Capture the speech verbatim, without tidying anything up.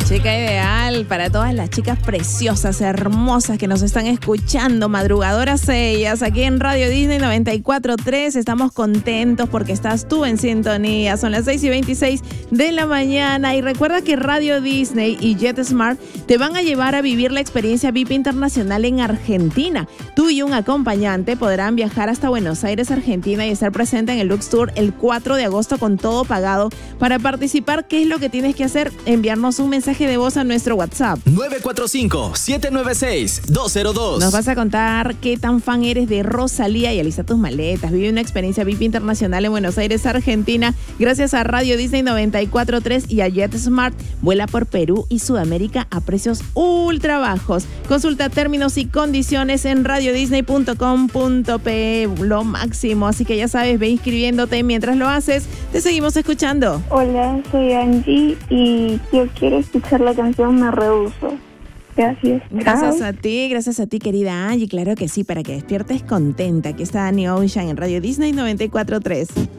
Chica ideal para todas las chicas preciosas, hermosas que nos están escuchando, madrugadoras ellas, aquí en Radio Disney noventa y cuatro punto tres. Estamos contentos porque estás tú en sintonía. Son las seis y veintiséis de la mañana y recuerda que Radio Disney y JetSmart te van a llevar a vivir la experiencia V I P internacional en Argentina. Tú y un acompañante podrán viajar hasta Buenos Aires, Argentina y estar presente en el Lux Tour el cuatro de agosto con todo pagado. Para participar, ¿qué es lo que tienes que hacer? Enviarnos un mensaje de voz a nuestro WhatsApp nueve cuatro cinco, siete nueve seis, dos cero dos. Nos vas a contar qué tan fan eres de Rosalía y alista tus maletas. Vive una experiencia V I P internacional en Buenos Aires, Argentina, gracias a Radio Disney noventa y cuatro punto tres y a JetSmart. Vuela por Perú y Sudamérica a precios ultra bajos. Consulta términos y condiciones en radio disney punto com punto pe. Lo máximo, así que ya sabes, ve inscribiéndote. Mientras lo haces, te seguimos escuchando. Hola, soy Angie y yo quiero escuchar la canción Me Rehuso. Gracias. Gracias a ti, gracias a ti, querida Angie. Claro que sí, para que despiertes contenta. Aquí está Danny Ocean en Radio Disney noventa y cuatro punto tres.